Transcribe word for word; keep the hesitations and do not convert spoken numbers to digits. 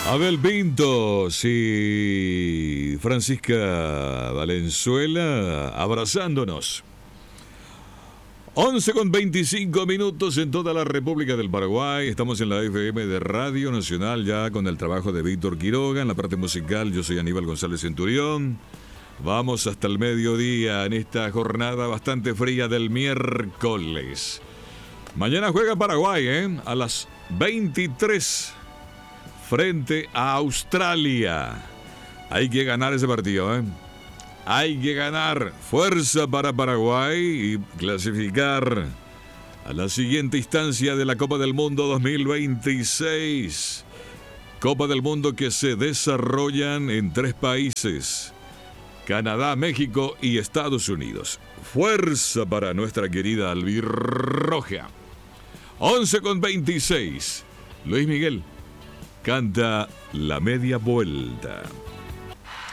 Abel Pintos y Francisca Valenzuela abrazándonos. once con veinticinco minutos en toda la República del Paraguay. Estamos en la F M de Radio Nacional ya con el trabajo de Víctor Quiroga. En la parte musical yo soy Aníbal González Centurión. Vamos hasta el mediodía en esta jornada bastante fría del miércoles. Mañana juega Paraguay, ¿eh? A las veintitrés frente a Australia. Hay que ganar ese partido, ¿eh? Hay que ganar. Fuerza para Paraguay y clasificar a la siguiente instancia de la Copa del Mundo dos mil veintiséis. Copa del Mundo que se desarrollan en tres países: Canadá, México y Estados Unidos. Fuerza para nuestra querida albirroja. once con veintiséis. Luis Miguel canta La Media Vuelta.